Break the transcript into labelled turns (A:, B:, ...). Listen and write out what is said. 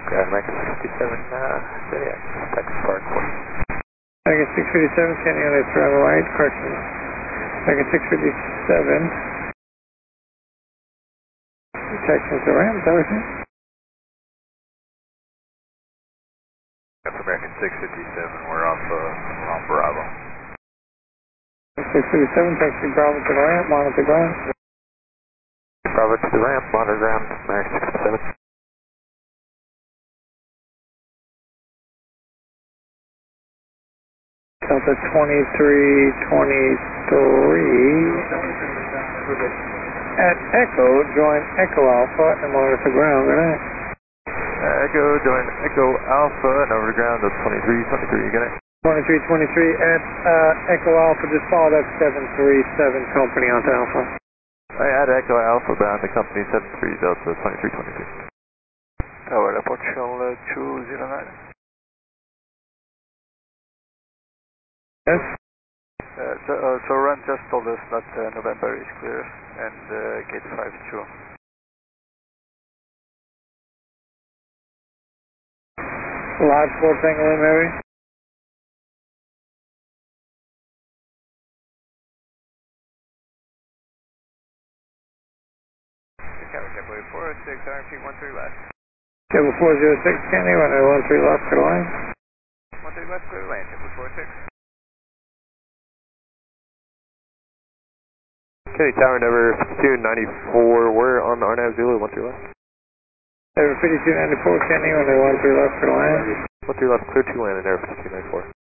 A: American 67, Zodiac, Texas Park 40.
B: American 657, standing on its travel right, correction. American 657. Texas to ramp, is that what you're saying?
A: That's American 657, we're off Bravo.
B: 657, taxi Bravo to the ramp, monitor ground.
A: Bravo to the ramp, monitor ground, American 657.
B: Delta 2323 at Echo, join Echo Alpha and monitor ground, good night.
A: Echo, join Echo Alpha and over to ground, that's 2323, good night.
B: 2323 at Echo Alpha, just follow that 737 company onto Alpha.
A: I add Echo Alpha bound to company 73 Delta 2323.
C: Tower Airport Shell 209.
B: Yes?
C: So Ron just told us that November is clear and gate 52.
B: Live 4 Tango Mary.
A: Category 406, RMP 13 left.
B: Cable 406, Kenny, 13 left, clear line.
A: 13 left, clear lane, Cable 46. Okay, tower number 5294, we're on the RNAV Zulu, 13 left.
B: Number 5294, Kenny, 13 left, clear line.
A: 13 left, clear to land in air 5294.